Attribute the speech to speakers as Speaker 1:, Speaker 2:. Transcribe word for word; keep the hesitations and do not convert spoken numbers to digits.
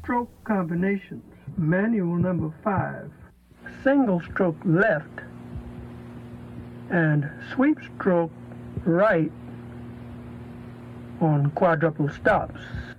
Speaker 1: stroke combinations. Manual number five, single stroke left and sweep stroke right on quadruple stops.